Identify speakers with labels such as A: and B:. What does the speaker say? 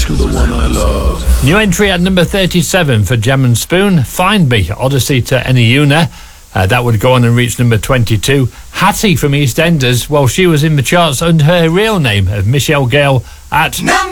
A: to the one I love.
B: New entry at number 37 for Gem and Spoon, Find Me, Odyssey to Eniuna. That would go on and reach number 22. Hattie from EastEnders, well, she was in the charts under her real name of Michelle Gale at...
C: Number